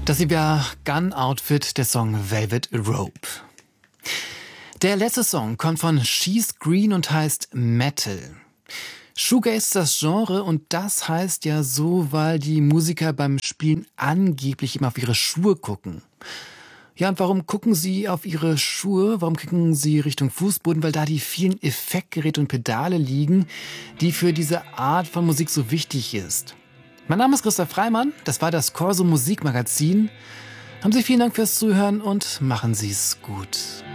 Das Silvia Gunn Outfit, der Song Velvet Rope. Der letzte Song kommt von She's Green und heißt Metal. Shoegaze ist das Genre und das heißt ja so, weil die Musiker beim Spielen angeblich immer auf ihre Schuhe gucken. Ja, und warum gucken sie auf ihre Schuhe? Warum gucken sie Richtung Fußboden? Weil da die vielen Effektgeräte und Pedale liegen, die für diese Art von Musik so wichtig ist. Mein Name ist Christoph Freimann, das war das Corso Musikmagazin. Haben Sie vielen Dank fürs Zuhören und machen Sie es gut.